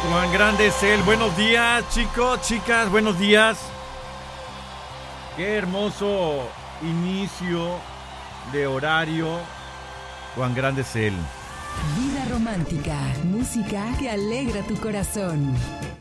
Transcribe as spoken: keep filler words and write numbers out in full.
Cuán grande es Él. Buenos días, chicos, chicas, buenos días. Qué hermoso inicio de horario. Cuán grande es Él. Vida romántica, música que alegra tu corazón.